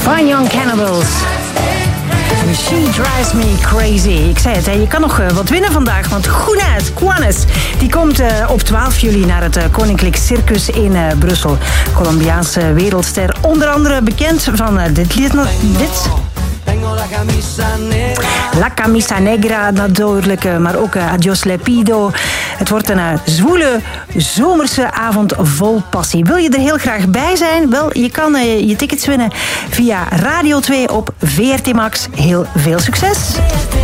Fine Young Cannibals. She drives me crazy. Ik zei het, je kan nog wat winnen vandaag. Want Juanes Juanes, die komt op 12 juli naar het Koninklijk Circus in Brussel. Colombiaanse wereldster. Onder andere bekend van dit lied. La Camisa Negra natuurlijk, maar ook Adios Le Pido. Het wordt een zwoele zomerse avond vol passie. Wil je er heel graag bij zijn? Wel, je kan je tickets winnen via Radio 2 op VRT Max. Heel veel succes!